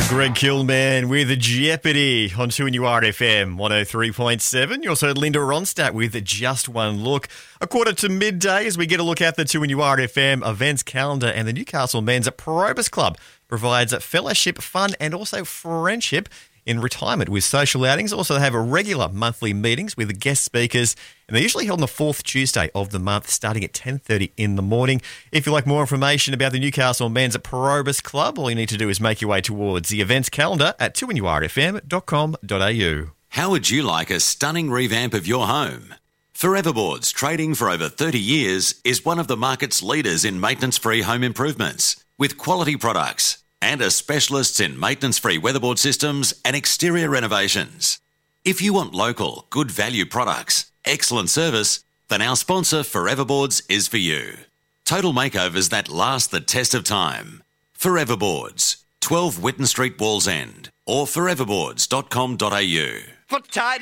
Greg Killman with Jeopardy on 2NURFM 103.7. You also heard Linda Ronstadt with Just One Look. A quarter to midday as we get a look at the 2NURFM events calendar, and the Newcastle Men's Probus Club provides fellowship, fun and also friendship in retirement with social outings. Also have regular monthly meetings with guest speakers, and they're usually held on the fourth Tuesday of the month starting at 10:30 in the morning. If you'd like more information about the Newcastle Men's Probus Club, all you need to do is make your way towards the events calendar at 2NURFM.com.au. How would you like a stunning revamp of your home? Forever Boards, trading for over 30 years, is one of the market's leaders in maintenance-free home improvements with quality products and are specialists in maintenance-free weatherboard systems and exterior renovations. If you want local, good value products, excellent service, then our sponsor Forever Boards is for you. Total makeovers that last the test of time. Forever Boards, 12 Witten Street, Wallsend, or foreverboards.com.au. For title